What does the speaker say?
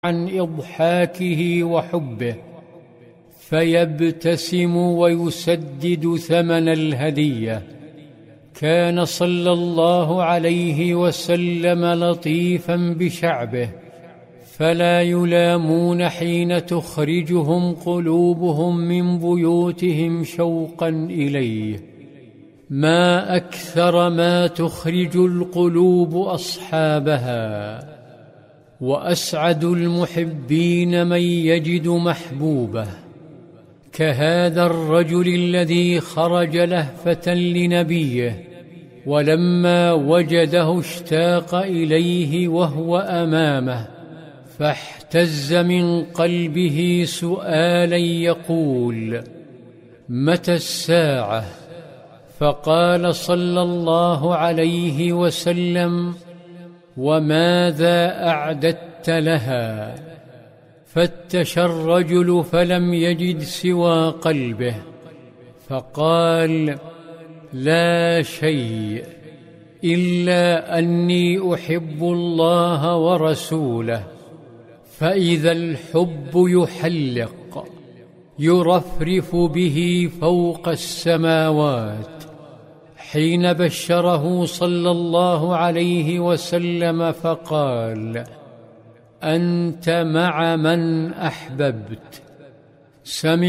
عن إضحاكه وحبه، فيبتسم ويسدد ثمن الهدية. كان صلى الله عليه وسلم لطيفا بشعبه، فلا يلامون حين تخرجهم قلوبهم من بيوتهم شوقا إليه. ما أكثر ما تخرج القلوب أصحابها، وأسعد المحبين من يجد محبوبه، كهذا الرجل الذي خرج لهفة لنبيه، ولما وجده اشتاق إليه وهو أمامه، فاحتز من قلبه سؤالا يقول: متى الساعة؟ فقال صلى الله عليه وسلم: وماذا أعددت لها؟ فتش الرجل فلم يجد سوى قلبه، فقال: لا شيء، إلا أني أحب الله ورسوله. فإذا الحب يحلق يرفرف به فوق السماوات. حين بشره صلى الله عليه وسلم فقال: أنت مع من أحببت. سمع